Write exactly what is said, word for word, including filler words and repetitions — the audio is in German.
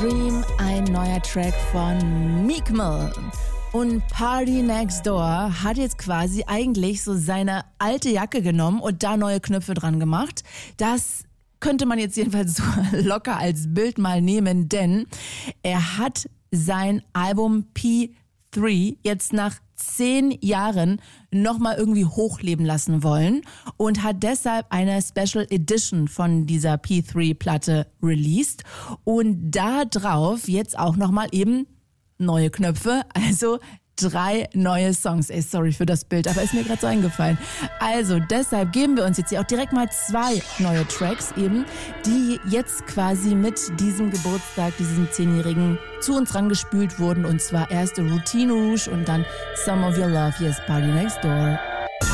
Dream, ein neuer Track von Meek Mill. Und Party Next Door hat jetzt quasi eigentlich so seine alte Jacke genommen und da neue Knöpfe dran gemacht. Das könnte man jetzt jedenfalls so locker als Bild mal nehmen, denn er hat sein Album P drei jetzt nach zehn Jahren nochmal irgendwie hochleben lassen wollen und hat deshalb eine Special Edition von dieser P drei Platte released und da drauf jetzt auch nochmal eben neue Knöpfe, also drei neue Songs. Ey, sorry für das Bild, aber ist mir gerade so eingefallen. Also deshalb geben wir uns jetzt hier auch direkt mal zwei neue Tracks eben, die jetzt quasi mit diesem Geburtstag, diesem Zehnjährigen zu uns rangespült wurden. Und zwar erst Routine Rouge und dann Some of Your Love. Hier ist Party Next Door.